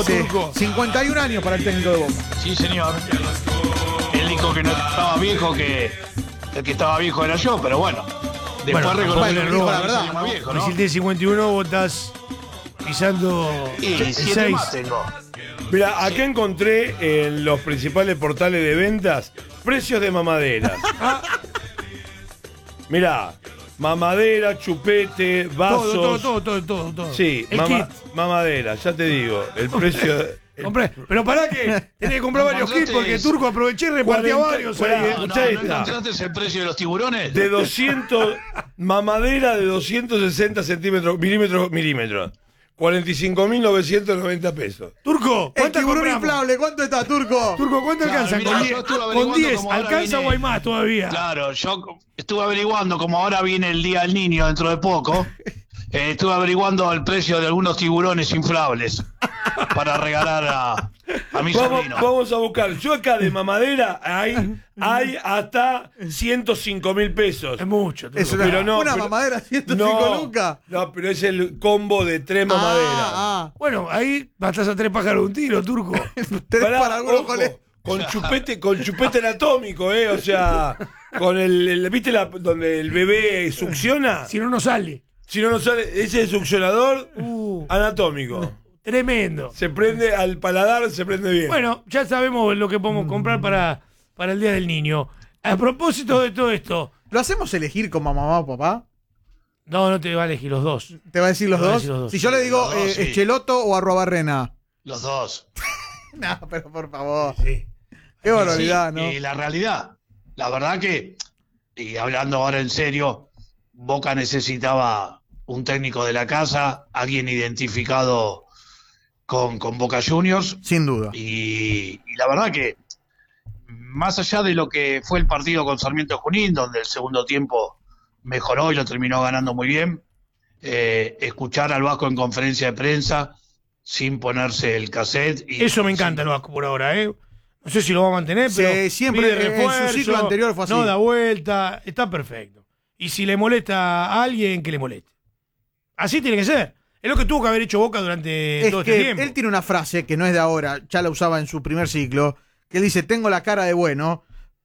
Turco. 51 años para el técnico de Boca. Sí, señor. Él dijo que no estaba viejo, que el que estaba viejo era yo, pero bueno. Después reconoció bueno, que dijo no, la que verdad, soy más ¿no? viejo, Si ¿no? él tiene 51, vos estás pisando Y 7 6. más tengo. Mira, acá encontré en los principales portales de ventas precios de mamaderas. Mirá, mamadera, chupete, vasos. Todo. Sí, El kit. mamadera, ya te digo. El precio. Compré. Pero pará que tenés que comprar varios kits porque Turco aproveché y repartía 40, varios pará, ahí. ¿No escuchá esta. encontraste el precio de los tiburones? De 200, mamadera de 260 milímetros. 45.990 pesos. Turco, El ¿cuántas tiburón compramos? inflable, ¿cuánto está, Turco? Turco, ¿cuánto Claro, alcanza? mirá, yo estuve Con averiguando 10, cómo ahora ¿alcanza viene- o hay más todavía? Claro, yo estuve averiguando, como ahora viene el Día del Niño dentro de poco, estuve averiguando el precio de algunos tiburones inflables para regalar a mi sobrino. Vamos a buscar. Yo acá de mamadera hay hasta 105.000 pesos. Es mucho, Turco. Es una, Pero no, una pero- mamadera 105 lucas. No, pero es el combo de 3 mamaderas. Bueno, ahí matas a 3 pájaros de un tiro, Turco. Tres Pará, para algunos ojo, goles. con chupete anatómico, o sea, con ¿viste donde el bebé succiona? Si no, no sale. Si no sale, ese es el succionador anatómico. Tremendo. Se prende al paladar, se prende bien. Bueno, ya sabemos lo que podemos comprar para el Día del Niño. A propósito de todo esto, ¿Lo hacemos elegir como mamá o papá? no te va a elegir los dos. ¿Te va a decir los Te va a dos? decir los dos. Si yo le digo Los dos, sí. Echeloto o Arrobarrena. Los dos. No, pero por favor. Sí. Qué barbaridad, Sí, ¿no? y la realidad, la verdad que, y hablando ahora en serio, Boca necesitaba un técnico de la casa, alguien identificado con Boca Juniors, Sin duda. y la verdad que, más allá de lo que fue el partido con Sarmiento Junín, donde el segundo tiempo mejoró y lo terminó ganando muy bien, escuchar al Vasco en conferencia de prensa sin ponerse el cassette. Y Eso me encanta el Vasco por ahora, ¿eh? No sé si lo va a mantener, Sí, pero siempre pide en su refuerzo, ciclo anterior fue así. No da vuelta, está perfecto. Y si le molesta a alguien, que le moleste. Así tiene que ser. Es lo que tuvo que haber hecho Boca durante Es todo que este tiempo. él tiene una frase que no es de ahora, ya la usaba en su primer ciclo, que él dice, tengo la cara de bueno,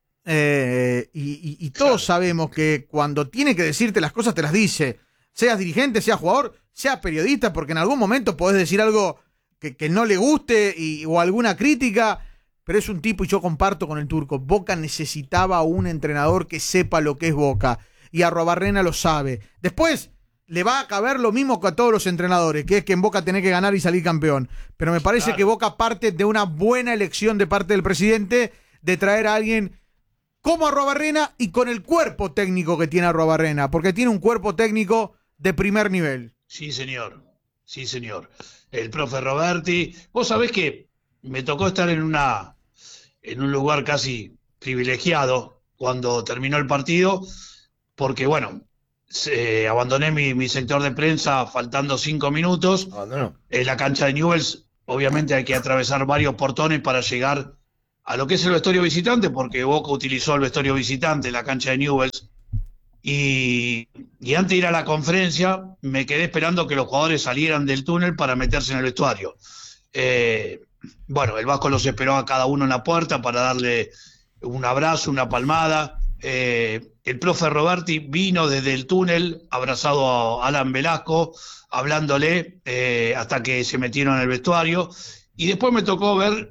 y todos sabemos que cuando tiene que decirte las cosas te las dice, seas dirigente, seas jugador, seas periodista, porque en algún momento podés decir algo que no le guste o alguna crítica, pero es un tipo, y yo comparto con el Turco, Boca necesitaba un entrenador que sepa lo que es Boca, y Arrobarrena lo sabe. Después le va a caber lo mismo que a todos los entrenadores, que es que en Boca tenés que ganar y salir campeón. Pero me parece que Boca parte de una buena elección de parte del presidente de traer a alguien como Arrobarrena y con el cuerpo técnico que tiene Arrobarrena, porque tiene un cuerpo técnico de primer nivel. Sí, señor. Sí, señor. El profe Roberti. Vos sabés que me tocó estar en un lugar casi privilegiado cuando terminó el partido, porque bueno, abandoné mi sector de prensa faltando 5 minutos. En la cancha de Newell's, obviamente hay que atravesar varios portones para llegar a lo que es el vestuario visitante, porque Boca utilizó el vestuario visitante en la cancha de Newell's. Y antes de ir a la conferencia, me quedé esperando que los jugadores salieran del túnel para meterse en el vestuario. Bueno, el Vasco los esperó a cada uno en la puerta para darle un abrazo, una palmada. El profe Roberti vino desde el túnel, abrazado a Alan Velasco, hablándole hasta que se metieron en el vestuario. Y después me tocó ver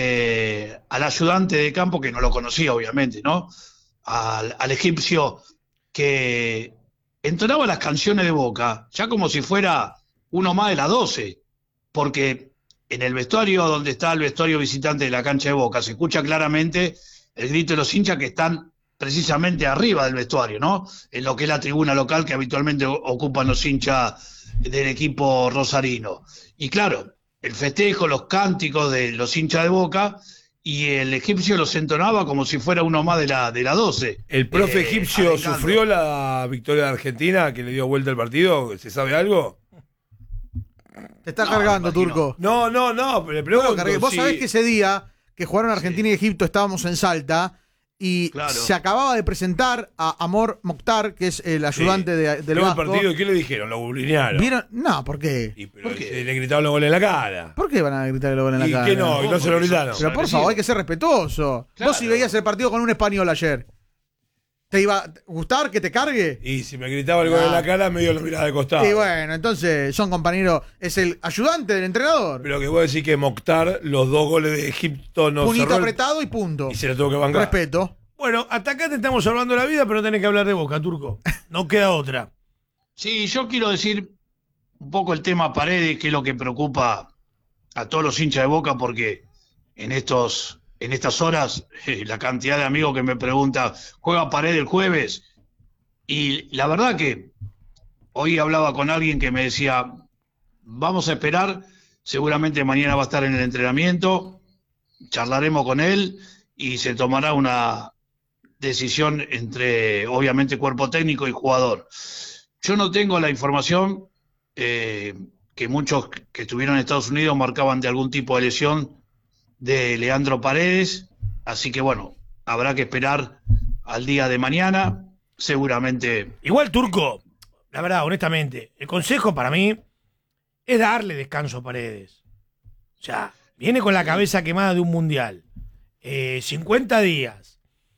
al ayudante de campo, que no lo conocía, obviamente, ¿no? Al egipcio, que entonaba las canciones de Boca, ya como si fuera uno más de las 12, porque en el vestuario donde está el vestuario visitante de la cancha de Boca se escucha claramente el grito de los hinchas que están precisamente arriba del vestuario, ¿no? En lo que es la tribuna local que habitualmente ocupan los hinchas del equipo rosarino. Y claro, el festejo, los cánticos de los hinchas de Boca, y el egipcio los entonaba como si fuera uno más de la 12. ¿El profe egipcio arrancando. sufrió la victoria de Argentina que le dio vuelta al partido? ¿Se sabe algo? Te está No, cargando, me imagino. Turco. No, pero le pregunto. Vos si- sabés que ese día que jugaron Argentina y Egipto estábamos en Salta Y Claro. se acababa de presentar a Amor Mokhtar, que es el ayudante del Vio el Vasco. partido, ¿qué le dijeron? Lo bulinearon. ¿Vieron? No, ¿por qué? ¿Por qué? Se le gritaban los goles en la cara. ¿Por qué van a gritar el gol en la ¿Y cara? qué no? ¿Y no se lo gritaron? Pero por favor, hay que ser respetuoso. Claro. Vos si veías el partido con un español ayer, ¿te iba a gustar que te cargue? Y si me gritaba el gol en la cara, medio lo miraba de costado. Y bueno, entonces son compañeros, es el ayudante del entrenador. Pero que vos decís que Mokhtar, los 2 goles de Egipto no Puñito cerró el- apretado y punto. y se lo tuvo que bancar. Respeto. Bueno, hasta acá te estamos hablando de la vida, pero tenés que hablar de Boca, Turco. No queda otra. Sí, yo quiero decir un poco el tema Paredes, que es lo que preocupa a todos los hinchas de Boca, porque en estas horas, la cantidad de amigos que me preguntan, ¿juega Paredes el jueves? Y la verdad que hoy hablaba con alguien que me decía, vamos a esperar, seguramente mañana va a estar en el entrenamiento, charlaremos con él y se tomará una decisión entre, obviamente, cuerpo técnico y jugador. Yo no tengo la información que muchos que estuvieron en Estados Unidos marcaban de algún tipo de lesión de Leandro Paredes, así que bueno, habrá que esperar al día de mañana, seguramente. Igual, Turco, la verdad, honestamente, el consejo para mí es darle descanso a Paredes. O sea, viene con la cabeza quemada de un mundial. 50 días.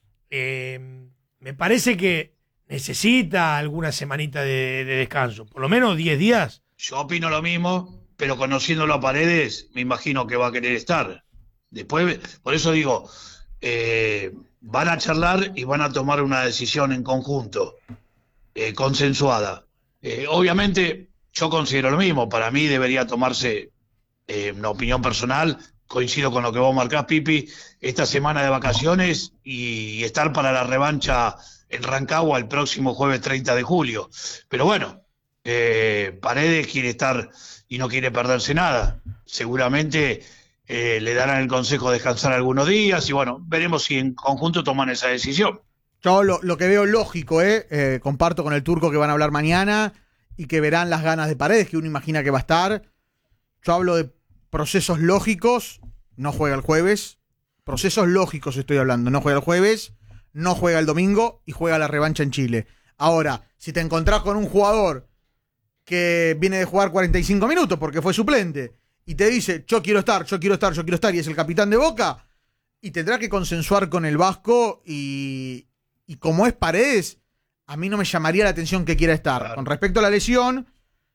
Me parece que necesita alguna semanita de descanso. Por lo menos 10 días. Yo opino lo mismo, pero conociéndolo a Paredes, me imagino que va a querer estar. Después, por eso digo, van a charlar y van a tomar una decisión en conjunto, consensuada. Obviamente, yo considero lo mismo. Para mí debería tomarse una opinión personal. Coincido con lo que vos marcás, Pipi, esta semana de vacaciones y estar para la revancha en Rancagua el próximo jueves 30 de julio. Pero bueno, Paredes quiere estar y no quiere perderse nada. Seguramente le darán el consejo de descansar algunos días y bueno, veremos si en conjunto toman esa decisión. Yo lo que veo lógico, comparto con el Turco que van a hablar mañana y que verán las ganas de Paredes, que uno imagina que va a estar. Yo hablo de procesos lógicos, no juega el jueves. Procesos lógicos estoy hablando, no juega el jueves, no juega el domingo y juega la revancha en Chile. Ahora, si te encontrás con un jugador que viene de jugar 45 minutos porque fue suplente y te dice, yo quiero estar, y es el capitán de Boca, y tendrá que consensuar con el Vasco y como es Paredes, a mí no me llamaría la atención que quiera estar. Claro. Con respecto a la lesión,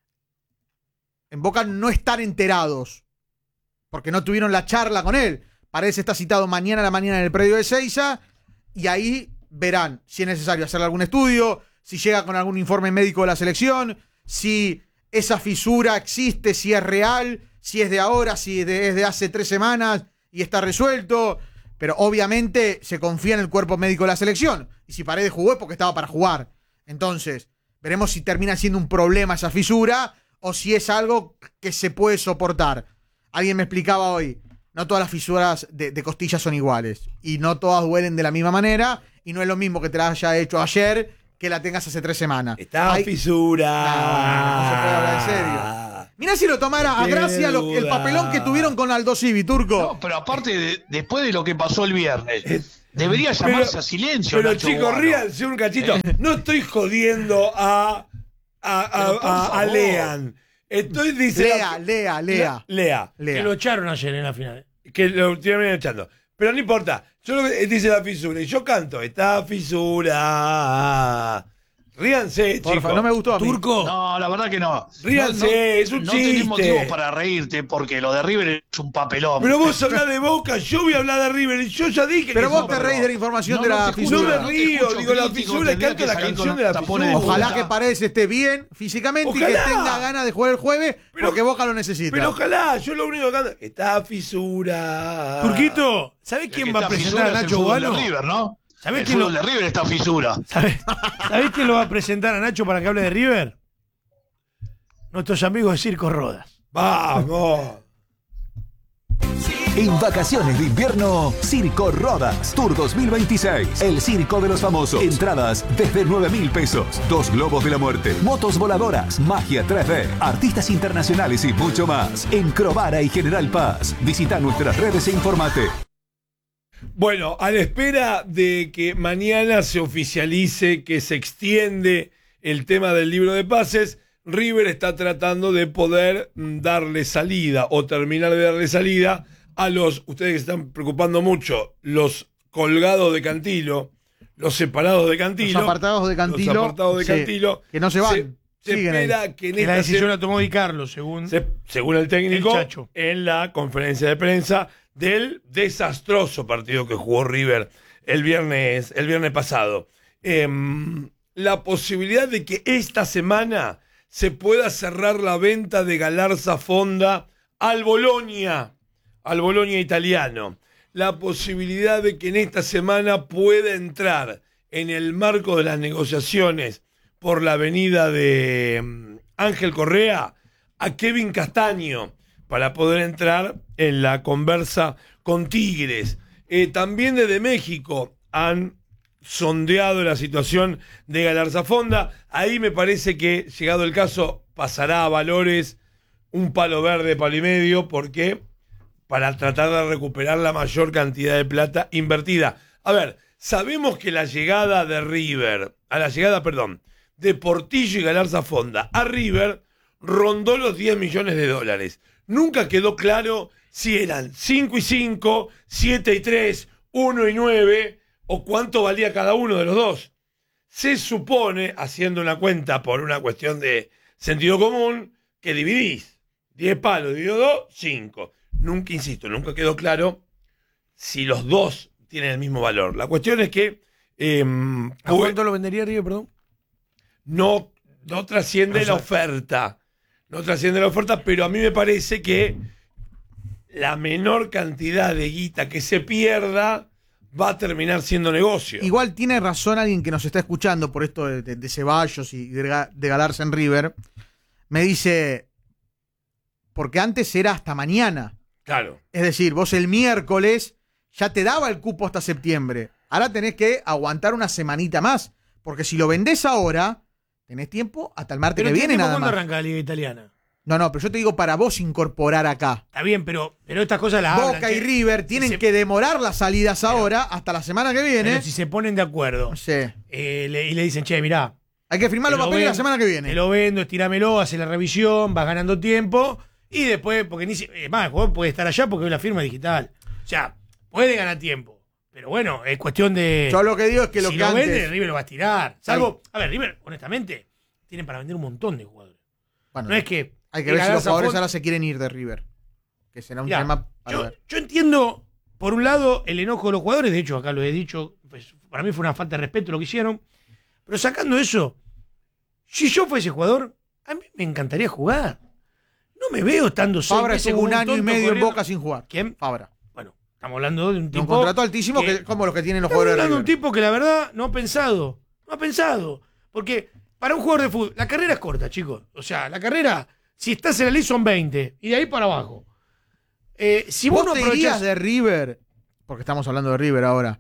en Boca no están enterados porque no tuvieron la charla con él. Paredes está citado mañana a la mañana en el predio de Seiza y ahí verán si es necesario hacerle algún estudio, si llega con algún informe médico de la selección, si esa fisura existe, si es real, si es de ahora, si es de hace 3 semanas y está resuelto. Pero obviamente se confía en el cuerpo médico de la selección. Y si Paredes jugó es porque estaba para jugar. Entonces, veremos si termina siendo un problema esa fisura o si es algo que se puede soportar. Alguien me explicaba hoy, no todas las fisuras de costillas son iguales. Y no todas duelen de la misma manera. Y no es lo mismo que te la haya hecho ayer que la tengas hace 3 semanas. Está fisura. No se puede hablar en serio. Mirá si lo tomara a gracia el papelón que tuvieron con Aldo Civi, Turco. No, pero aparte, después de lo que pasó el viernes, debería llamarse a silencio. Pero Nacho chicos, Guano. ríanse un cachito. No estoy jodiendo a favor. Lean. Estoy diciendo. Lea. Que lo echaron ayer en la final. Que lo terminan echando. Pero no importa. Yo lo que dice la fisura. Y yo canto. Está fisura. Ríanse, Porfa, chicos. no me gustó a mí. Turco, No, la verdad que no. Ríanse, es un no tenés chiste. motivos para reírte porque lo de River es un papelón. Pero vos hablás de Boca, yo voy a hablar de River. Y yo ya dije Pero que vos son te papelón. reís de la información No, de no la te escucho, No fisura. me te río, escucho digo la crítico, fisura y tendría canto que la salir canción con de la tapones de fisura. Ojalá Boca. que Paredes esté bien físicamente y que Ojalá. tenga ganas de jugar el jueves porque Boca lo necesita. Pero ojalá, yo lo único que canto. Está fisura. Turquito, ¿sabés El quién que va a está presentar fisura a es el Nacho fútbol Guano? de River, ¿no? ¿Sabés El quién fútbol lo- de River está fisura. ¿Sabés quién lo va a presentar a Nacho para que hable de River? Nuestros amigos de Circo Rodas. Vamos. En vacaciones de invierno, Circo Rodas Tour 2026. El circo de los famosos. Entradas desde 9.000 pesos. 2 globos de la muerte. Motos voladoras. Magia 3D. Artistas internacionales y mucho más. En Crovara y General Paz. Visita nuestras redes e informate. Bueno, a la espera de que mañana se oficialice, que se extiende el tema del libro de pases, River está tratando de poder darle salida o terminar de darle salida a los, ustedes que se están preocupando mucho, los colgados de Cantilo, los separados de Cantilo. Los apartados de Cantilo. Los apartados de sí, Cantilo. que no se van. Se espera que en la esta decisión la tomó Di Carlo, según el técnico, el Chacho. en la conferencia de prensa del desastroso partido que jugó River el viernes pasado. La posibilidad de que esta semana se pueda cerrar la venta de Galarza Fonda al Bolonia italiano. La posibilidad de que en esta semana pueda entrar en el marco de las negociaciones por la avenida de Ángel Correa a Kevin Castaño para poder entrar en la conversa con Tigres. También desde México han sondeado la situación de Galarza Fonda. Ahí me parece que, llegado el caso, pasará a valores un palo verde, palo y medio, porque para tratar de recuperar la mayor cantidad de plata invertida. A ver, sabemos que la llegada de de Portillo y Galarza Fonda a River rondó los 10 millones de dólares. Nunca quedó claro si eran 5 y 5, 7 y 3, 1 y 9, o cuánto valía cada uno de los dos. Se supone, haciendo una cuenta por una cuestión de sentido común, que dividís 10 palos dividido 2, 5. Nunca, insisto, nunca quedó claro si los dos tienen el mismo valor. La cuestión es que ¿a cuánto lo vendería River, perdón? No trasciende la oferta. No trasciende la oferta, pero a mí me parece que la menor cantidad de guita que se pierda va a terminar siendo negocio. Igual tiene razón alguien que nos está escuchando por esto de Ceballos y de Galarza en River. Me dice, porque antes era hasta mañana. Claro. Es decir, vos el miércoles ya te daba el cupo hasta septiembre. Ahora tenés que aguantar una semanita más. Porque si lo vendés ahora, tenés tiempo hasta el martes que viene nada más. ¿Cuándo arranca la Liga Italiana? No, pero yo te digo para vos incorporar acá. Está bien, pero estas cosas las hablan. Boca y River tienen que demorar las salidas ahora hasta la semana que viene. Pero si se ponen de acuerdo y le dicen, che, mirá, hay que firmar los papeles la semana que viene. Te lo vendo, estirámelo, hace la revisión, vas ganando tiempo y después, porque el jugador puede estar allá porque es la firma digital. O sea, puede ganar tiempo. Pero bueno, es cuestión de... Yo lo que digo es que si lo vende, River lo va a estirar. Salvo, a ver, River, honestamente, tienen para vender un montón de jugadores. Bueno, no es que... Hay que ver si los jugadores ahora se quieren ir de River. Que será un tema para ver. Yo entiendo, por un lado, el enojo de los jugadores. De hecho, acá lo he dicho. Pues, para mí fue una falta de respeto lo que hicieron. Pero sacando eso, si yo fuese jugador, a mí me encantaría jugar. No me veo estando 6 Fabra meses estuvo un año y medio corriendo. en Boca sin jugar. ¿Quién? Fabra. Bueno, estamos hablando de un tipo... Un contrato altísimo como los que tienen los jugadores de hablando River. de un tipo que la verdad no ha pensado. No ha pensado. Porque para un jugador de fútbol, la carrera es corta, chicos. O sea, la carrera... Si estás en la ley son 20 y de ahí para abajo. Si vos no te irías aprovechás de River, porque estamos hablando de River ahora,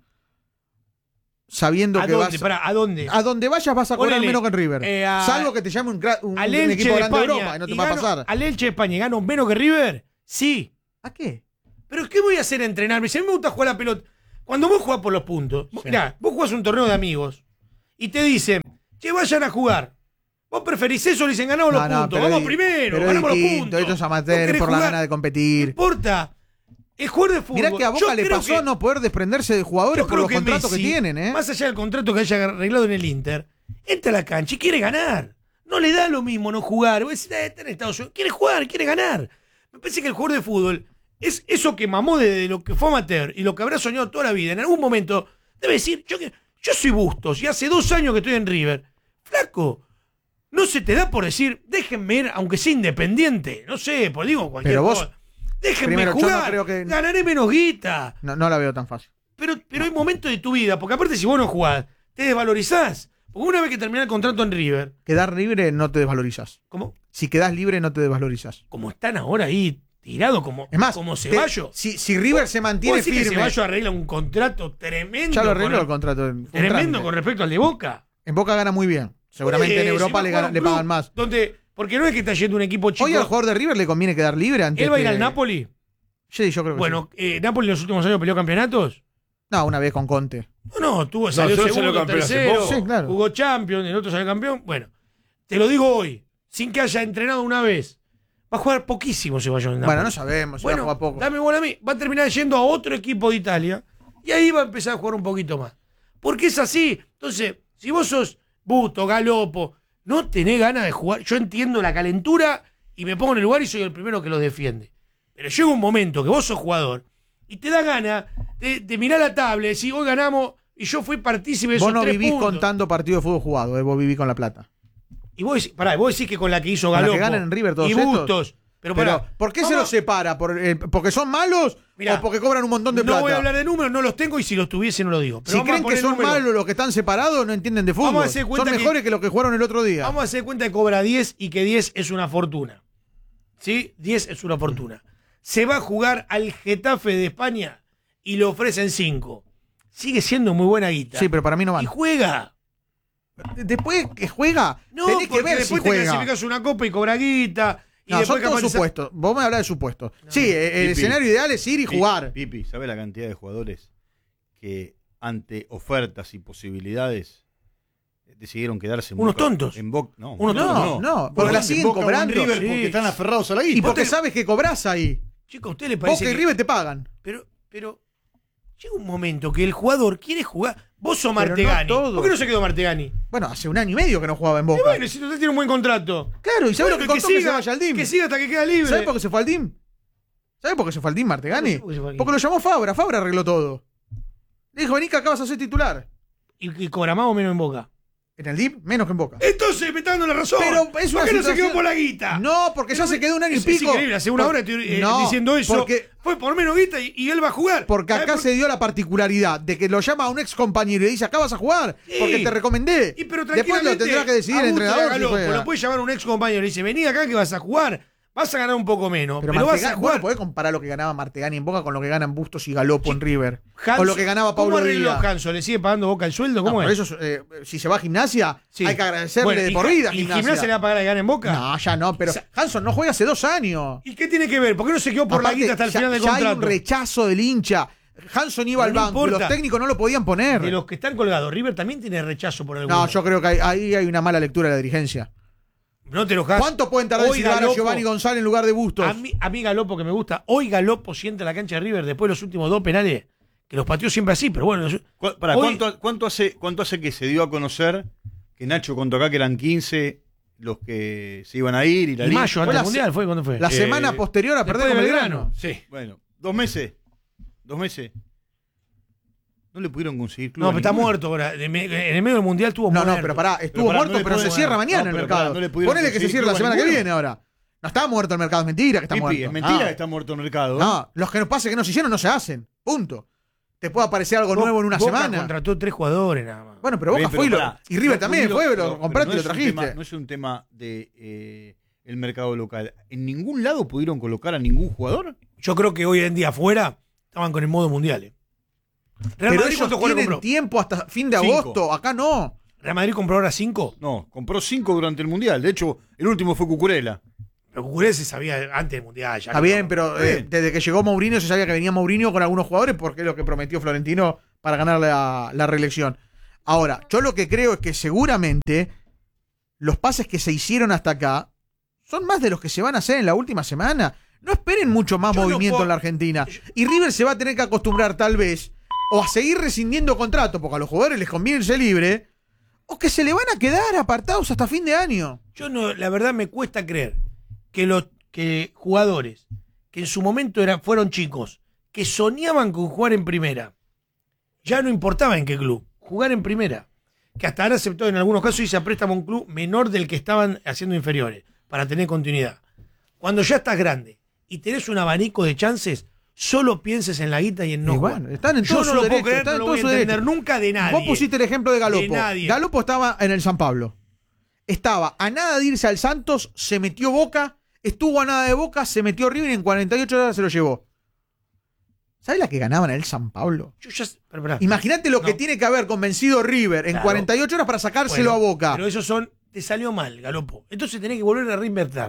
sabiendo que vas... ¿A dónde? A donde vayas vas a cobrar Ponele, menos que en River. Salvo que te llame un al Elche equipo de grande de España, Europa y no te y va a gano- pasar. ¿Al Elche de España gano menos que River? Sí. ¿A qué? ¿Pero qué voy a hacer entrenarme? Si a mí me gusta jugar la pelota. Cuando vos jugás por los puntos, mirá, vos jugás un torneo de amigos y te dicen, che, vayan a jugar. ¿Vos preferís eso o le dicen ganamos los puntos? pero Vamos es- primero, pero es ganamos los distinto, puntos. Esto es ¿Vos amateur querés por la jugar? gana de No competir. importa. Es jugar de fútbol. Mirá que a Boca Yo le creo pasó que- no poder desprenderse de jugadores yo por creo los contratos Messi, que tienen, ¿eh? Más allá del contrato que haya arreglado en el Inter, entra a la cancha y quiere ganar. No le da lo mismo no jugar. Vos decís, está en Estados Unidos. Quiere jugar, quiere ganar. Me parece que el jugador de fútbol es eso que mamó desde lo que fue amateur y lo que habrá soñado toda la vida. En algún momento debe decir, yo soy Bustos y hace 2 años que estoy en River. Flaco, no se te da por decir, déjenme ir, aunque sea independiente. No sé, por digo cualquier Pero vos, cosa. Déjenme primero, yo no jugar. creo que- Ganaré menos guita. No la veo tan fácil. Pero hay momentos de tu vida, porque aparte si vos no jugás, te desvalorizás. Porque una vez que terminás el contrato en River, Quedar libre no te desvalorizás. ¿cómo? Si quedás libre no te desvalorizás. Como están ahora ahí, tirados como, Es más, como Ceballos. si River se mantiene ¿Vos decís que firme, Ceballos arregla un contrato tremendo? ya lo con arregló el contrato. Fue un Tremendo trámite. con respecto al de Boca. En Boca gana muy bien. Seguramente en Europa le pagan más. Porque no es que está yendo un equipo chico. Hoy al jugador de River le conviene quedar libre antes ¿Él va a ir que- al Napoli? Sí, yo creo que Bueno, Napoli en los últimos años peleó campeonatos. No, una vez con Conte. No, salió solo segundo, salió campeón hace tercero, poco. Sí, claro. jugó Champions, el otro salió campeón. Bueno, te lo digo hoy, sin que haya entrenado una vez. Va a jugar poquísimo Ceballos en Napoli. Bueno, no sabemos, si va a jugar poco. dame bola a mí. Va a terminar yendo a otro equipo de Italia y ahí va a empezar a jugar un poquito más. Porque es así. Entonces, si vos sos Busto, Galopo, no tenés ganas de jugar. Yo entiendo la calentura y me pongo en el lugar y soy el primero que lo defiende. Pero llega un momento que vos sos jugador y te da ganas de mirar la tabla y decir, hoy ganamos y yo fui partícipe de esos Vos no 3 vivís puntos. contando partidos de fútbol jugado, vos vivís con la plata. Y vos decís que con la que hizo Con la Galopo que ganan en River todos y estos. Bustos. Pero ¿por qué se los separa? ¿Porque son malos Mirá, o porque cobran un montón de plata? No voy a hablar de números, no los tengo y si los tuviese no lo digo. Pero Si vamos a creen que poner son números. malos los que están separados, no entienden de fútbol. Vamos a hacer Son cuenta mejores que los que jugaron el otro día. Vamos a hacer cuenta que cobra 10 y que 10 es una fortuna. ¿Sí? 10 es una fortuna. Se va a jugar al Getafe de España y le ofrecen 5. Sigue siendo muy buena guita. Sí, pero para mí no van. Y juega. Después que juega, No, tenés que porque ver si después te juega. clasificas una copa y cobra guita. Y No, después son todos capaz supuestos. Vos me hablás de supuestos. Sí, el Pipi. escenario ideal es ir y jugar. Pipi, ¿sabe la cantidad de jugadores que ante ofertas y posibilidades decidieron quedarse en Unos Boca? tontos. En Boca, no, Unos tontos. No, porque la siguen Boca o en cobrando. River Sí. porque están aferrados a la guita. Y porque sabes que cobrás ahí. Chicos, ¿a usted le parece Boca y que- River te pagan. Pero llega un momento que el jugador quiere jugar. Vos sos Pero Martegani. no todos. ¿Por qué no se quedó Martegani? Bueno, hace 1 año y medio que no jugaba en Y Boca. bueno, si usted tiene un buen contrato. Claro, ¿y sabes Bueno, lo que costó que se siga, vaya al DIM? que siga hasta que queda libre. ¿Sabes por qué se fue al DIM? ¿Sabes por qué se fue al DIM Martegani? ¿Por qué se fue al DIM? Porque lo llamó Fabra. Fabra arregló todo. Le dijo, vení que acá vas a ser titular. Y cobra más o menos en Boca. En el DIM, menos que en Boca. Entonces me está dando la razón. Pero es ¿Por una qué no se situación- quedó por la guita? No, porque ya se quedó 1 año y Es pico. increíble, hace una hora estoy diciendo eso. Porque, Fue por menos guita y él va a jugar. porque ¿Sabés acá por- se dio la particularidad de que lo llama a un ex compañero y le dice, acá vas a jugar, Sí. porque te recomendé. Y pero Después lo tranquilamente, tendrá que decidir a el Gusto entrenador si Galopo, juega. lo puede llamar un ex compañero y le dice, vení acá que vas a jugar. Vas a ganar un poco menos, pero vas a Martegani, vos jugar. no podés comparar lo que ganaba Martegani en Boca con lo que ganan Bustos y Galopo en River. Hanso- o lo que ganaba Pablo ¿Cómo arregló Díaz. Hanso? ¿Le sigue pagando Boca el sueldo? No, ¿Cómo por es? eso, si se va a Gimnasia, Sí. hay que agradecerle Bueno, de y por vida a ¿Y Gimnasia. Gimnasia le va a pagar a ganar en Boca? No, ya no, pero Hanson no juega hace 2 años. ¿Y qué tiene que ver? ¿Por qué no se quedó por Aparte, la guita hasta el ya- final del ya hay contrato? un rechazo del hincha. Hanson iba Pero al no banco y los importa. técnicos no lo podían poner. De los que están colgados, River también tiene rechazo por alguno. No, yo creo que ahí hay una mala lectura de la dirigencia. No te enojas. ¿Cuánto pueden tardar en Hoy silbar a Galopo- Giovanni González en lugar de Bustos? A mí Galopo que me gusta. Hoy Galopo siente la cancha de River después de los últimos 2 penales, que los pateó siempre así, pero bueno. Hoy- ¿Cuánto hace que se dio a conocer que Nacho contó acá que eran 15 los que se iban a ir y la en liga? mayo, antes del Mundial, ¿fue cuando fue? La semana posterior a Después perder con de Belgrano. Sí. Bueno, 2 meses. 2 meses. No le pudieron conseguir club No, a pero está ninguno. muerto ahora. En el medio del Mundial estuvo No, muerto. no, pero pará, estuvo pará, muerto, no le pero se pueden- cierra no, mañana pero el pará, mercado. no le pudieron Ponele que se conseguir cierra la club a semana que ninguno. viene ahora. No está muerto el mercado, es mentira que está Pipi, muerto. es mentira Ah. que está muerto el mercado. No, los que nos pase que no se hicieron no se hacen. Punto. Te puede aparecer algo nuevo en una Boca semana. contrató 3 jugadores nada más. Bueno, pero Boca Bien, fue y, pará, y River no también pudieron- fue, pero- lo compraste y pero lo no es un trajiste. no es un tema de el mercado local. ¿En ningún lado pudieron colocar a ningún jugador? Yo creo que hoy en día afuera estaban con el modo mundial. Real Pero Madrid, ellos ¿cuántos jugadores tienen compró? tiempo hasta fin de 5. agosto. Acá no. Real Madrid compró ahora 5. No, compró 5 durante el Mundial. De hecho, el último fue Cucurella. Pero Cucurella se sabía antes del Mundial. Ya Está no. bien, pero bien. desde que llegó Mourinho se sabía que venía Mourinho con algunos jugadores porque es lo que prometió Florentino para ganar la reelección. Ahora, yo lo que creo es que seguramente los pases que se hicieron hasta acá son más de los que se van a hacer en la última semana. No esperen mucho más Yo no movimiento puedo- en la Argentina. Y River se va a tener que acostumbrar tal vez o a seguir rescindiendo contrato porque a los jugadores les conviene irse libre o que se le van a quedar apartados hasta fin de año. Yo no, la verdad me cuesta creer que los que jugadores que en su momento fueron chicos, que soñaban con jugar en primera, ya no importaba en qué club, jugar en primera, que hasta ahora aceptó en algunos casos irse a préstamo a un club menor del que estaban haciendo inferiores, para tener continuidad. Cuando ya estás grande y tenés un abanico de chances, solo pienses en la guita y en no Y jugar. bueno, están en Yo todo no su lo puedo derecho, creer, están no en lo todo voy a su entender derecho. nunca de nadie. Vos pusiste el ejemplo de Galopo. De nadie. Galopo estaba en el San Pablo. Estaba a nada de irse al Santos, se metió Boca, estuvo a nada de Boca, se metió River y en 48 horas se lo llevó. ¿Sabes la que ganaban en el San Pablo? Yo ya, pero, pará. Imagínate lo que No. tiene que haber convencido River en Claro. 48 horas para sacárselo Bueno, a Boca. Pero esos son, te salió mal, Galopo. Entonces tenés que volver a reinvertirte.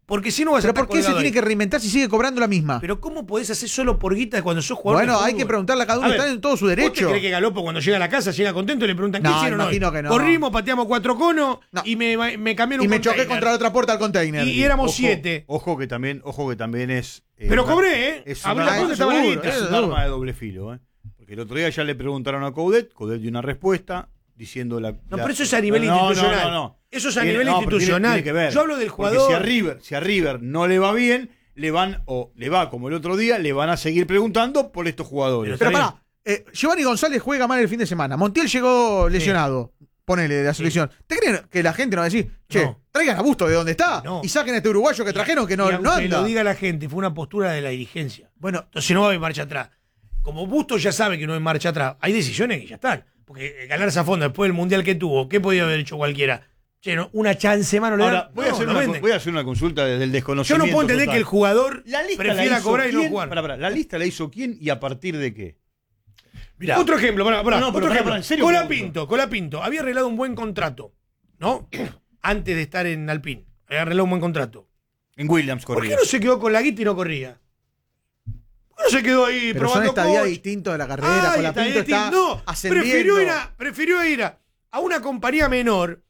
Porque si no vas a ¿Pero estar por qué se colgado tiene ahí. que reinventar si sigue cobrando la misma? Pero ¿cómo podés hacer solo por guita cuando sos jugador Bueno, de hay fútbol? que preguntarle a cada uno, A ver, está en todo su ¿Vos te derecho. crees que Galopo cuando llega a la casa llega contento y le preguntan qué No, hicieron hoy? imagino que no. Corrimos, pateamos 4 conos No. y me cambiaron Y un me choqué container. contra la otra puerta del container. Y éramos Ojo- 7. Ojo que también es. Pero cobré, ¿eh? Es Abrí un la arma, puerta y estaba la seguro, guita. es un arma de doble filo, ¿eh? Porque el otro día ya le preguntaron a Coudet dio una respuesta diciendo No, pero eso es a nivel No, institucional. no. Eso es a Tiene- nivel no, pero institucional. tiene que ver. Yo hablo del Porque jugador. si a River no le va bien, le va como el otro día, le van a seguir preguntando por estos jugadores. Pero Está pará, Giovanni González juega mal el fin de semana. Montiel llegó lesionado. Ponele de la selección. ¿Te creen que la gente no va a decir, che, No. traigan a Busto de donde está No. y saquen a este uruguayo que trajeron que no, Y aunque no anda? lo diga la gente, fue una postura de la dirigencia. Bueno, Entonces no va a haber marcha atrás. Como Busto ya sabe que no hay marcha atrás, hay decisiones que ya están. Porque ganarse a fondo después del mundial que tuvo, ¿qué podía haber hecho cualquiera? Che, no, una chance más no le dan. Ahora, voy a hacer una consulta desde el Yo desconocimiento. no puedo entender total. que el jugador La lista prefiera la hizo cobrar y no quién. jugar. ¿La lista la hizo quién y a partir de qué? Mirá, Otro ejemplo, No, pero otro pará, ejemplo. en serio Colapinto había arreglado un buen contrato, ¿no? Antes de estar en Alpine. Había arreglado un buen contrato. En Williams ¿Por corría. qué no se quedó con la guita y no corría? ¿Por qué no se quedó ahí pero son probando estadías coach? distintos de la carrera. Ay, Con la Pinto está no, ascendiendo. prefirió ir a una compañía menor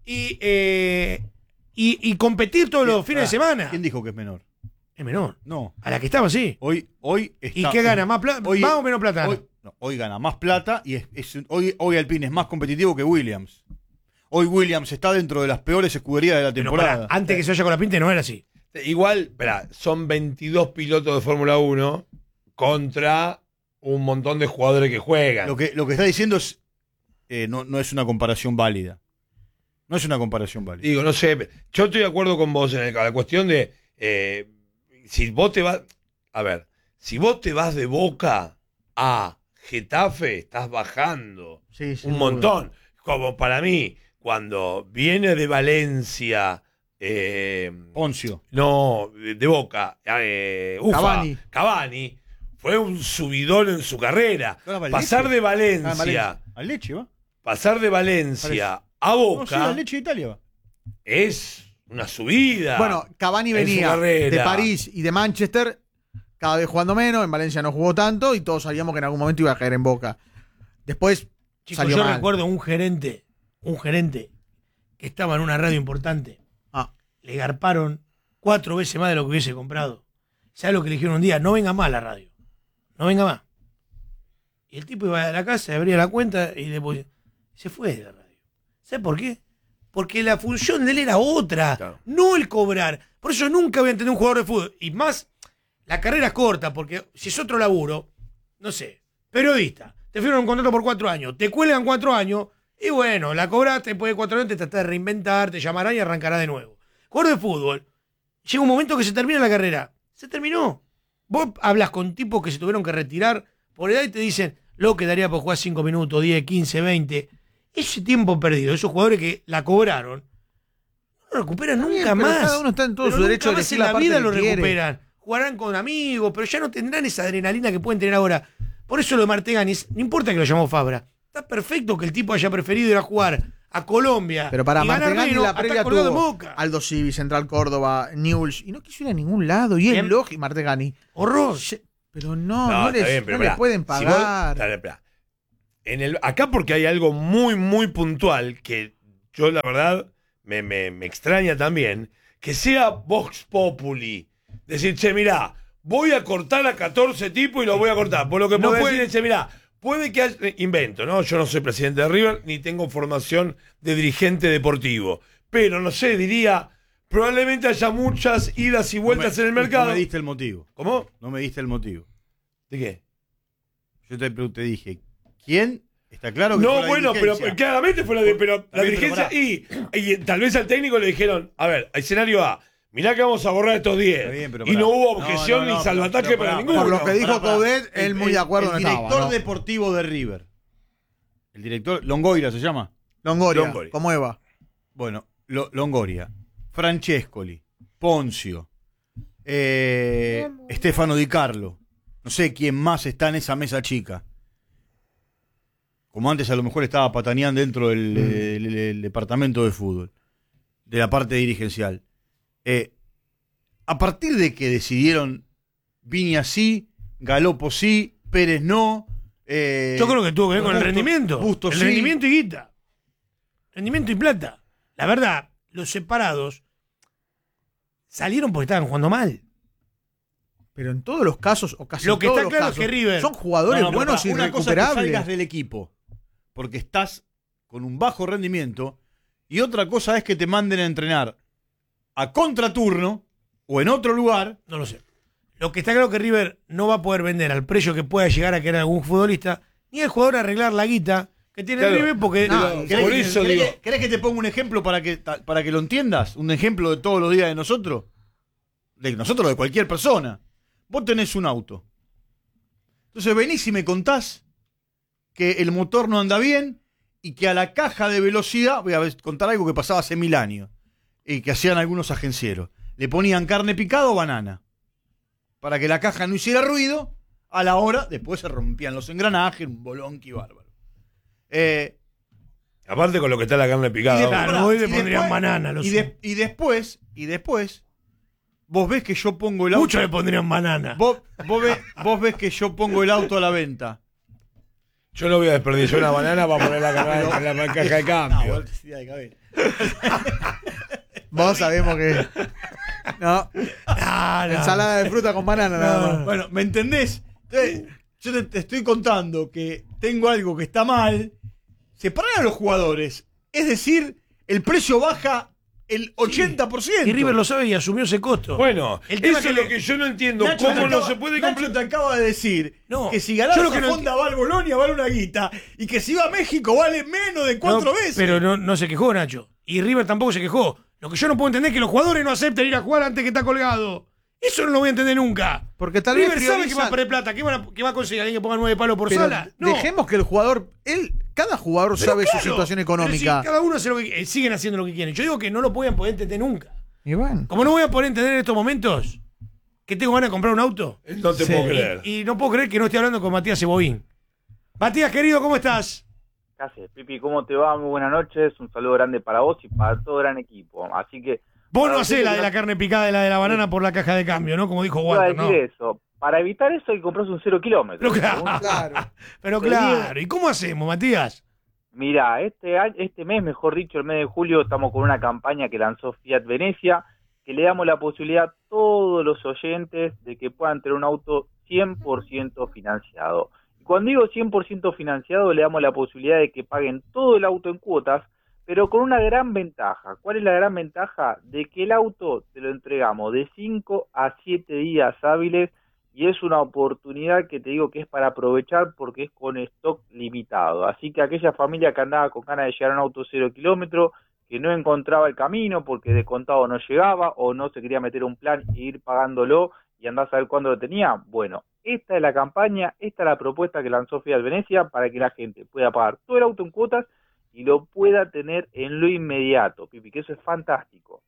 y competir todos los fines de semana. ¿Quién dijo que es menor? Es menor. No. A la que estaba, sí. Hoy está. ¿Y qué gana? ¿Más plata? Hoy- ¿Más o menos plata? Hoy gana más plata y hoy Alpine es más competitivo que Williams. Hoy Williams está dentro de las peores escuderías de la Pero temporada. pará, antes que se vaya con la pinta no era así. igual, son 22 pilotos de Fórmula 1 contra un montón de jugadores que juegan. Lo que está diciendo es no es una comparación válida. No es una comparación válida. Digo, no sé, yo estoy de acuerdo con vos en la cuestión de si vos te vas, a ver, si vos te vas de Boca a Getafe, estás bajando Sí, sin un duda. montón. Como para mí, cuando viene de Valencia, Poncio. no, de Boca, Cavani, fue un subidón en su carrera. Ahora va al Pasar Lecce. de Valencia, Al Leche, ¿va? pasar de Valencia a No, Boca sí, al Leche de Italia va. es una subida. Bueno, Cavani en su venía carrera. de París y de Manchester, cada vez jugando menos. En Valencia no jugó tanto y todos sabíamos que en algún momento iba a caer en Boca. Después Chicos, salió yo mal. recuerdo un gerente que estaba en una radio importante. Ah. Le garparon 4 veces más de lo que hubiese comprado. ¿Sabes lo que le dijeron un día? No venga más a la radio. No venga más. Y el tipo iba a la casa, abría la cuenta y después se fue de la radio. ¿Sabes por qué? Porque la función de él era otra, Claro. no el cobrar. Por eso nunca voy a entender un jugador de fútbol. Y más, la carrera es corta, porque si es otro laburo, no sé, periodista, te firman un contrato por 4 años, te cuelgan 4 años, y bueno, la cobraste, después de 4 años te tratás de reinventar, te llamarán y arrancará de nuevo. Jugador de fútbol, llega un momento que se termina la carrera. Se terminó. Vos hablas con tipos que se tuvieron que retirar por edad y te dicen, lo quedaría por jugar 5 minutos, 10, 15, 20. Ese tiempo perdido, esos jugadores que la cobraron, no lo recuperan Está bien, nunca pero más. cada uno está en todo Pero su derecho nunca de más elegir en la la parte vida que lo quiere. recuperan. Jugarán con amigos, pero ya no tendrán esa adrenalina que pueden tener ahora. Por eso lo de Martegani, no importa que lo llamó Fabra. Está perfecto que el tipo haya preferido ir a jugar a Colombia. Pero para y ganar Martegani menos, la a estar previa colgado en tuvo Boca. Aldo Civi, Central Córdoba, Newell's, y no quiso ir a ningún lado. Y es Bien. lógico, Martegani. Horror. Pero no está les, bien, pero no les mirá, pueden si vos- pagar. dale, esperá. Acá porque hay algo muy, muy puntual que yo la verdad me extraña también, que sea Vox Populi. Decir, che, mirá, voy a cortar a 14 tipos y los voy a cortar. Por lo que No puedo puede- decir es, che, mirá, puede que haya, invento, ¿no? Yo no soy presidente de River, ni tengo formación de dirigente deportivo. Pero, no sé, diría, probablemente haya muchas idas y vueltas en el mercado. No me diste el motivo. ¿Cómo? No me diste el motivo. ¿De qué? Yo te dije, ¿quién? Está claro que No, fue la bueno, pero dirigencia. claramente fue la de, pero la Está bien, dirigencia pero y tal vez al técnico le dijeron, a ver, escenario A, mirá que vamos a borrar estos 10. Está bien, pero Y pará. no hubo No, objeción no, ni salvataje pero para pará, ninguno. Por lo que dijo Pará, pará. Coudet, él muy de acuerdo no el estaba, director ¿no? deportivo de River. El director, Longoria se llama. Longoria, Longoria. como Eva. Bueno, Longoria, Francescoli, Poncio, Stefano Di Carlo. No sé quién más está en esa mesa chica. Como antes a lo mejor estaba Patanián dentro del departamento de fútbol, de la parte dirigencial. a partir de que decidieron Viña sí, Galopo sí, Pérez no. Yo creo que tuvo que ver con el rendimiento. Bustos el sí. rendimiento y guita. Rendimiento y plata. La verdad, los separados salieron porque estaban jugando mal. Pero en todos los casos, o casi Lo que todos está los claro casos, es que River- son jugadores No, no, buenos y una cosa es que salgas recuperables. del equipo porque estás con un bajo rendimiento y otra cosa es que te manden a entrenar a contraturno o en otro lugar. No lo sé. Lo que está claro es que River no va a poder vender al precio que pueda llegar a querer algún futbolista, ni el jugador arreglar la guita que tiene Claro. River porque... Por eso digo. ¿Querés que te ponga un ejemplo para que lo entiendas? Un ejemplo de todos los días de nosotros. De nosotros, de cualquier persona. Vos tenés un auto. Entonces venís y me contás que el motor no anda bien y que a la caja de velocidad, voy a contar algo que pasaba hace 1000 años y que hacían algunos agencieros, le ponían carne picada o banana para que la caja no hiciera ruido. A la hora, después se rompían los engranajes, un bolonqui bárbaro. Aparte con lo que está la carne picada. Y de- Claro, hoy le y pondrían después- banana. y después, vos ves que yo pongo el auto. Muchos le pondrían banana. Vos ves que yo pongo el auto a la venta. Yo no voy a desperdiciar una banana para poner en la caja de cambio. Vos sabemos que. No, Ah, no. ensalada de fruta con banana nada más. Bueno, ¿me entendés? Entonces, yo te estoy contando que tengo algo que está mal. Separar a los jugadores. Es decir, el precio baja el 80%. Y River lo sabe y asumió ese costo. Bueno, El tema eso que es lo le- que yo no entiendo. Nacho ¿Cómo te no acaba- se puede Nacho comprar? te acaba de decir No, que si ganás yo a lo que no Honda vale Bolonia vale una guita y que si va a México vale menos de 4 No, veces. Pero no se quejó, Nacho. Y River tampoco se quejó. Lo que yo no puedo entender es que los jugadores no acepten ir a jugar antes que está colgado. Eso no lo voy a entender nunca. Porque tal vez River sabe que va a priorizan- perder plata. ¿Qué va a conseguir? ¿Alguien que ponga 9 palos por Pero sala? No. dejemos que el jugador, cada jugador Pero sabe claro, su situación pero económica. si cada uno hace lo que siguen haciendo lo que quieren. Yo digo que no lo pueden poder entender nunca. Y bueno. Como no voy a poder entender en estos momentos que tengo ganas de comprar un auto. No te Sí. puedo creer. Y no puedo creer que no esté hablando con Matías Cebovín. Matías, querido, ¿cómo estás? ¿Qué haces, Pipi? ¿Cómo te va? Muy buenas noches. Un saludo grande para vos y para todo el gran equipo. Así que... Vos para no decirte hacés la que de la carne picada y la de la banana por la caja de cambio, ¿no? Como dijo iba a Walter, decir ¿no? eso. Para evitar eso hay que comprarse un 0 kilómetro. Pero claro. Pero claro. ¿Y cómo hacemos, Matías? Mira, este mes, mejor dicho, el mes de julio, estamos con una campaña que lanzó Fiat Venecia, que le damos la posibilidad a todos los oyentes de que puedan tener un auto 100% financiado. Y cuando digo 100% financiado, le damos la posibilidad de que paguen todo el auto en cuotas, pero con una gran ventaja. ¿Cuál es la gran ventaja? De que el auto te lo entregamos de 5 a 7 días hábiles y es una oportunidad que te digo que es para aprovechar porque es con stock limitado. Así que aquella familia que andaba con ganas de llegar a un auto 0 kilómetro, que no encontraba el camino porque de contado no llegaba o no se quería meter un plan e ir pagándolo y andar a saber cuándo lo tenía, bueno, esta es la campaña, esta es la propuesta que lanzó Fiat Venecia para que la gente pueda pagar todo el auto en cuotas y lo pueda tener en lo inmediato, Pipi, que eso es fantástico.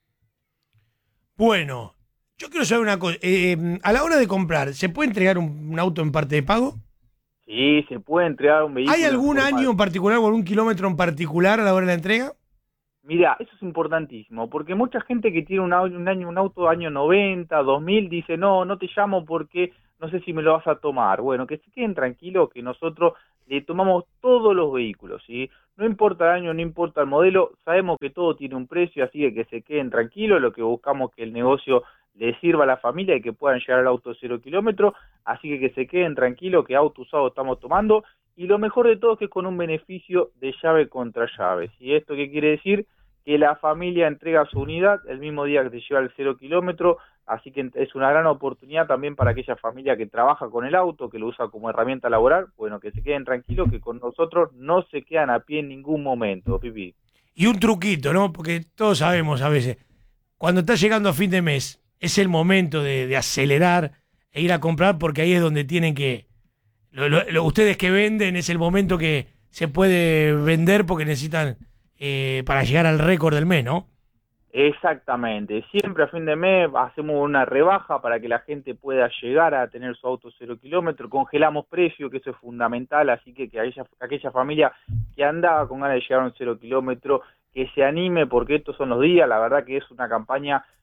Bueno, yo quiero saber una cosa. A la hora de comprar, ¿se puede entregar un auto en parte de pago? Sí, se puede entregar un vehículo. ¿Hay algún en forma año en particular o algún kilómetro en particular a la hora de la entrega? Mira, eso es importantísimo, porque mucha gente que tiene un auto año 90, 2000, dice, no te llamo porque no sé si me lo vas a tomar. Bueno, que se queden tranquilos que nosotros le tomamos todos los vehículos, ¿sí? No importa el año, no importa el modelo, sabemos que todo tiene un precio, así que se queden tranquilos, lo que buscamos es que el negocio le sirva a la familia y que puedan llegar al auto 0 kilómetros, así que se queden tranquilos que auto usado estamos tomando. Y lo mejor de todo es que con un beneficio de llave contra llave. ¿Y esto qué quiere decir? Que la familia entrega su unidad el mismo día que te lleva el 0 kilómetro, así que es una gran oportunidad también para aquella familia que trabaja con el auto, que lo usa como herramienta laboral, bueno, que se queden tranquilos que con nosotros no se quedan a pie en ningún momento, Pipi. Y un truquito, ¿no? Porque todos sabemos a veces, cuando está llegando a fin de mes, es el momento de acelerar e ir a comprar porque ahí es donde tienen que... ustedes que venden es el momento que se puede vender porque necesitan para llegar al récord del mes, ¿no? Exactamente, siempre a fin de mes hacemos una rebaja para que la gente pueda llegar a tener su auto 0 kilómetro, congelamos precio, que eso es fundamental, así que aquella familia que andaba con ganas de llegar a un 0 kilómetro, que se anime porque estos son los días, la verdad que es una campaña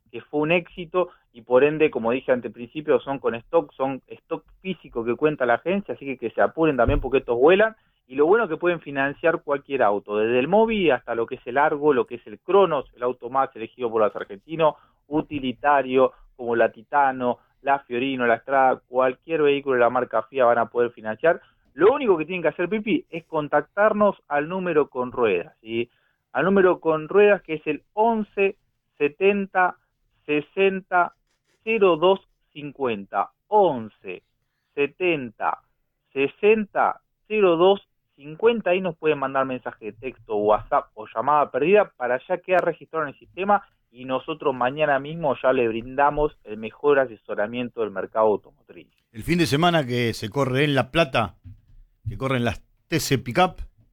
que fue un éxito y por ende, como dije ante el principio, son stock físico que cuenta la agencia, así que se apuren también porque estos vuelan. Y lo bueno es que pueden financiar cualquier auto, desde el Mobi hasta lo que es el Argo, lo que es el Cronos, el auto más elegido por los argentinos, utilitario, como la Titano, la Fiorino, la Strada, cualquier vehículo de la marca Fiat van a poder financiar. Lo único que tienen que hacer, Pipi, es contactarnos al número con ruedas, ¿sí? Al número con ruedas que es el 11 70 60 02 50. 11 70 60 02 50. Ahí nos pueden mandar mensaje de texto, WhatsApp o llamada perdida para ya quedar registrado en el sistema y nosotros mañana mismo ya le brindamos el mejor asesoramiento del mercado automotriz. El fin de semana que se corre en La Plata, que corren las TC Pickup,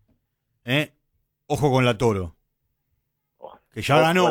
ojo con la Toro, que ya ganó.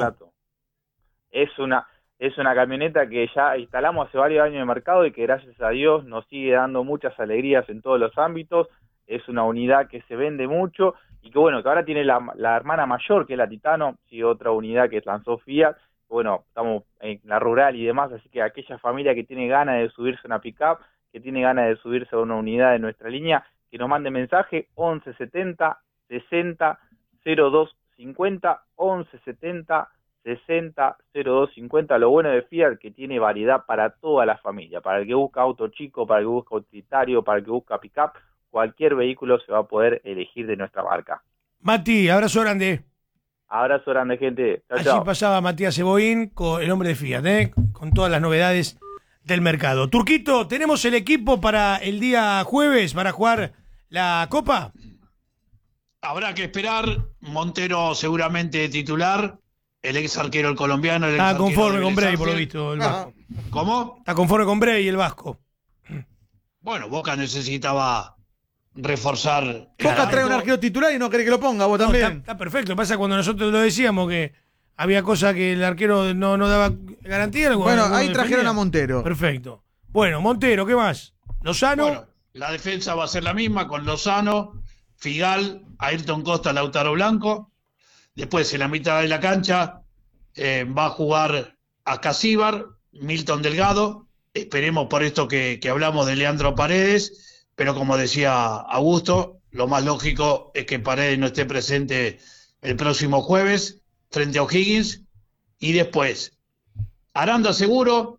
Es una camioneta que ya instalamos hace varios años en el mercado y que gracias a Dios nos sigue dando muchas alegrías en todos los ámbitos. Es una unidad que se vende mucho y que bueno, que ahora tiene la hermana mayor, que es la Titano, y otra unidad que lanzó Fiat. Bueno, estamos en la rural y demás, así que aquella familia que tiene ganas de subirse a una pickup, que tiene ganas de subirse a una unidad de nuestra línea, que nos mande mensaje 11 70 60 02 50, 11 70 60 02 50. Lo bueno de Fiat que tiene variedad para toda la familia, para el que busca auto chico, para el que busca utilitario, para el que busca pickup, cualquier vehículo se va a poder elegir de nuestra marca. Mati, abrazo grande. Abrazo grande, gente. Chao, Allí chao. pasaba Matías Ceboín, el hombre de Fiat, con todas las novedades del mercado. Turquito, ¿tenemos el equipo para el día jueves para jugar la Copa? Habrá que esperar. Montero seguramente titular. El ex arquero, el colombiano. Está conforme con Bray, por lo visto, el Vasco. ¿Cómo? Está conforme con Bray, el Vasco. Bueno, Boca necesitaba reforzar. Boca trae un arquero titular y no cree que lo ponga, vos también. Está perfecto. Lo que pasa cuando nosotros lo decíamos que había cosas que el arquero no daba garantía. Bueno, ahí defendía. trajeron a Montero. Perfecto. Bueno, Montero, ¿qué más? Lozano. Bueno, la defensa va a ser la misma con Lozano, Figal, Ayrton Costa, Lautaro Blanco. Después, en la mitad de la cancha, va a jugar a Casíbar, Milton Delgado. Esperemos por esto que hablamos de Leandro Paredes, pero como decía Augusto, lo más lógico es que Paredes no esté presente el próximo jueves frente a O'Higgins. Y después, Aranda seguro.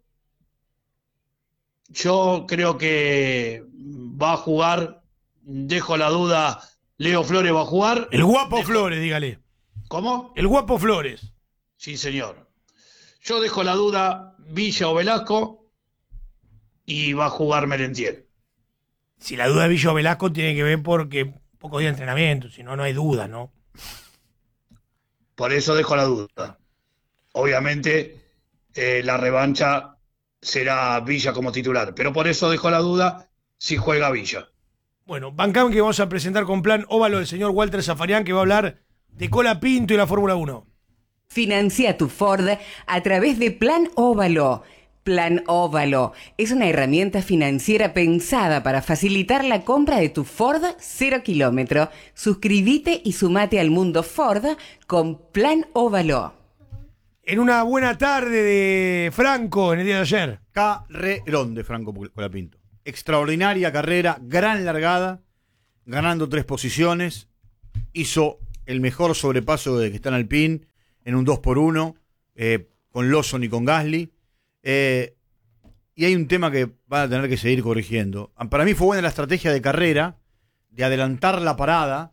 Yo creo que va a jugar, dejo la duda, Leo Flores va a jugar. El guapo Flores, dígale. ¿Cómo? El guapo Flores. Sí, señor. Yo dejo la duda, Villa o Velasco, y va a jugar Merentiel. Si la duda de Villa o Velasco tiene que ver porque pocos días de entrenamiento, si no, no hay duda, ¿no? Por eso dejo la duda. Obviamente, la revancha será Villa como titular, pero por eso dejo la duda si juega Villa. Bueno, bancam que vamos a presentar con plan óvalo del señor Walter Zafarian, que va a hablar de Colapinto y la Fórmula 1. Financia tu Ford a través de Plan Óvalo. Plan Óvalo es una herramienta financiera pensada para facilitar la compra de tu Ford 0 kilómetro. Suscríbete y sumate al mundo Ford con Plan Óvalo. En una buena tarde de Franco en el día de ayer. Carrerón de Franco Colapinto. Extraordinaria carrera, gran largada, ganando 3 posiciones. Hizo el mejor sobrepaso de que está en Alpine en un 2x1 con Lawson y con Gasly. Y hay un tema que van a tener que seguir corrigiendo. Para mí fue buena la estrategia de carrera, de adelantar la parada,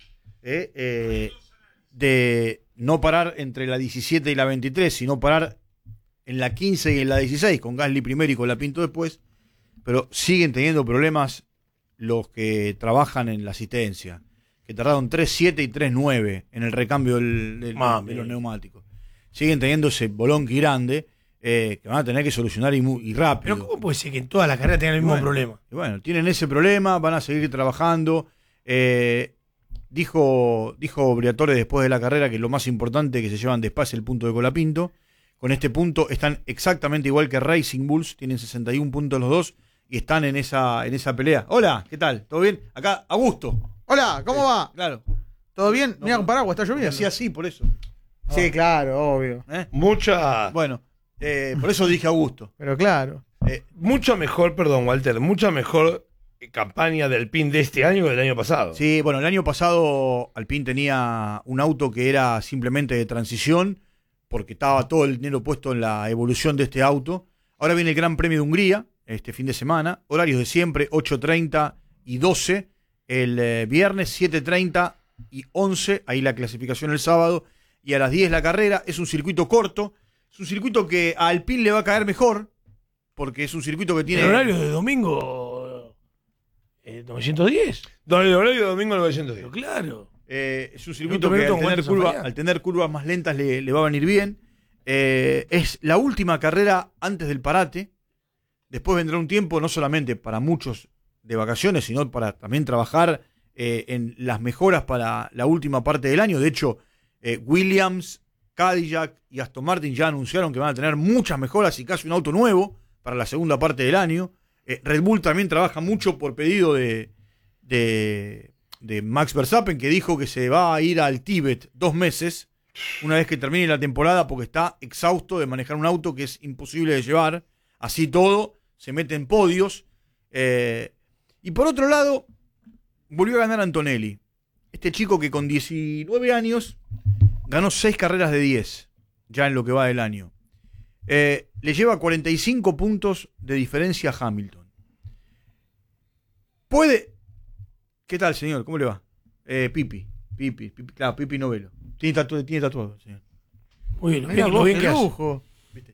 de no parar entre la 17 y la 23, sino parar en la 15 y en la 16, con Gasly primero y con Colapinto después. Pero siguen teniendo problemas los que trabajan en la asistencia, que tardaron 3.7 y 3.9 en el recambio de los neumáticos. Siguen teniendo ese bolonqui grande que van a tener que solucionar y rápido. Pero ¿cómo puede ser que en toda la carrera tengan el mismo problema? Y bueno, tienen ese problema, van a seguir trabajando. Dijo Briatore después de la carrera que lo más importante es que se llevan despacio el punto de Colapinto. Con este punto están exactamente igual que Racing Bulls, tienen 61 puntos los dos y están en esa pelea. Hola, ¿qué tal? ¿Todo bien? Acá, Augusto. Hola, ¿cómo va? Claro. ¿Todo bien? Mira, con paraguas, está lloviendo. Así, por eso. Sí, claro, obvio. Mucha. Bueno, Por eso dije Augusto. Pero claro. Mucho mejor, perdón, Walter, mucha mejor campaña del Alpine de este año que del año pasado. Sí, bueno, el año pasado Alpine tenía un auto que era simplemente de transición, porque estaba todo el dinero puesto en la evolución de este auto. Ahora viene el Gran Premio de Hungría, este fin de semana, horarios de siempre, 8:30 y 12, el viernes 7:30 y 11, ahí la clasificación el sábado, y a las 10 la carrera. Es un circuito corto, es un circuito que a Alpine le va a caer mejor, porque es un circuito que tiene... ¿El horario de domingo 910? El horario de domingo 910. Pero claro. Es un circuito que Minuto, al tener curvas más lentas le va a venir bien. Es la última carrera antes del parate. Después vendrá un tiempo no solamente para muchos de vacaciones, sino para también trabajar en las mejoras para la última parte del año. De hecho, Williams, Cadillac y Aston Martin ya anunciaron que van a tener muchas mejoras y casi un auto nuevo para la segunda parte del año. Red Bull también trabaja mucho por pedido de Max Verstappen, que dijo que se va a ir al Tíbet 2 meses una vez que termine la temporada, porque está exhausto de manejar un auto que es imposible de llevar. Así todo, se mete en podios. Y por otro lado, volvió a ganar Antonelli. Este chico que con 19 años ganó 6 carreras de 10, ya en lo que va del año. Le lleva 45 puntos de diferencia a Hamilton. Puede... ¿Qué tal, señor? ¿Cómo le va? Pipi, claro, Pipi Novelo. Tiene tatuado, señor. Muy bien, Mirá lo vos, bien qué que hace. lujo.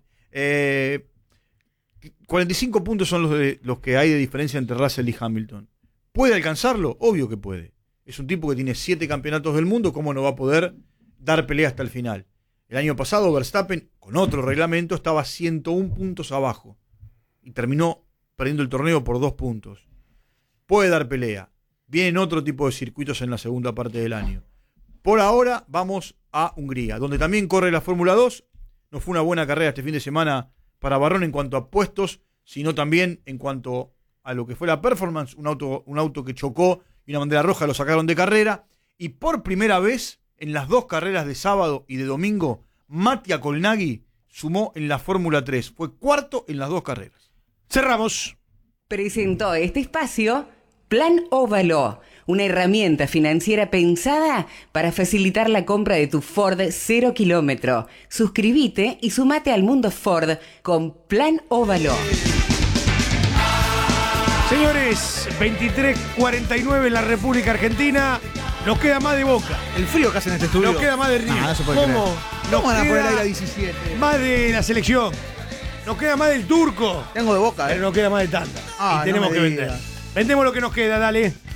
45 puntos son los que hay de diferencia entre Russell y Hamilton. ¿Puede alcanzarlo? Obvio que puede. Es un tipo que tiene 7 campeonatos del mundo, ¿cómo no va a poder dar pelea hasta el final? El año pasado Verstappen, con otro reglamento, estaba 101 puntos abajo y terminó perdiendo el torneo por 2 puntos. Puede dar pelea. Vienen otro tipo de circuitos en la segunda parte del año. Por ahora vamos a Hungría, donde también corre la Fórmula 2. No fue una buena carrera este fin de semana para Varrón en cuanto a puestos, sino también en cuanto a lo que fue la performance. Un auto que chocó y una bandera roja lo sacaron de carrera. Y por primera vez en las 2 carreras de sábado y de domingo, Mattia Colnaghi sumó en la Fórmula 3. Fue cuarto en las 2 carreras. Cerramos. Presentó este espacio Plan Óvalo, una herramienta financiera pensada para facilitar la compra de tu Ford 0 kilómetro. Suscríbete y sumate al mundo Ford con Plan Óvalo. Señores, 23:49 en la República Argentina. Nos queda más de Boca. El frío que hace en este estudio. Nos queda más de River. No se puede ¿Cómo? creer. Nos ¿Cómo van a poner queda aire a 17? más de la selección. Nos queda más del turco. Tengo de Boca, Pero nos queda más de tanta. Ah, y tenemos no me que digas. vender. Vendemos lo que nos queda, dale.